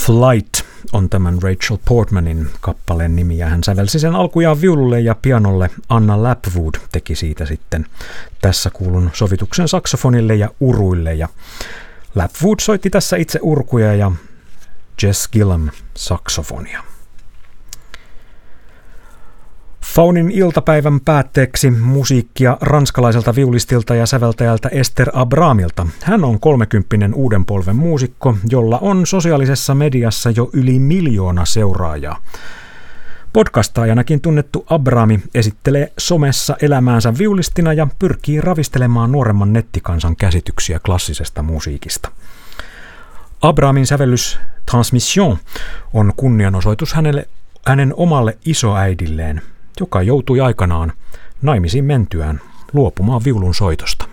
Flight on tämän Rachel Portmanin kappaleen nimi, ja hän sävelsi sen alkujaan viululle ja pianolle. Anna Lapwood teki siitä sitten tässä kuulun sovituksen saksofonille ja uruille, ja Lapwood soitti tässä itse urkuja ja Jess Gillam saksofonia. Faunin iltapäivän päätteeksi musiikkia ranskalaiselta viulistilta ja säveltäjältä Esther Abramilta. Hän on 30 uuden polven muusikko, jolla on sosiaalisessa mediassa jo yli 1 miljoona seuraajaa. Podcastaajanakin tunnettu Abrami esittelee somessa elämäänsä viulistina ja pyrkii ravistelemaan nuoremman nettikansan käsityksiä klassisesta musiikista. Abramin sävellys Transmission on kunnianosoitus hänen omalle isoäidilleen, joka joutui aikanaan naimisiin mentyään luopumaan viulun soitosta.